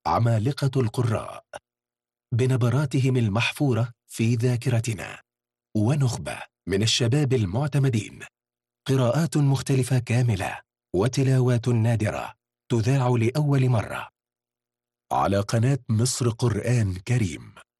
عمالقة القراء بنبراتهم المحفورة في ذاكرتنا، ونخبة من الشباب المعتمدين، قراءات مختلفة كاملة وتلاوات نادرة تذاع لأول مرة على قناة مصر قرآن كريم.